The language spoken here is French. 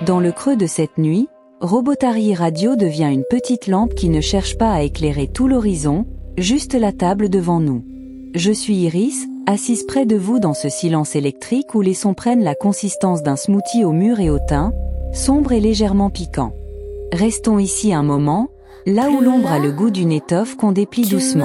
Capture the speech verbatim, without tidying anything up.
Dans le creux de cette nuit, Robotary Radio devient une petite lampe qui ne cherche pas à éclairer tout l'horizon, juste la table devant nous. Je suis Iris, assise près de vous dans ce silence électrique où les sons prennent la consistance d'un smoothie au mûr et au thym, sombre et légèrement piquant. Restons ici un moment, là où l'ombre a le goût d'une étoffe qu'on déplie doucement.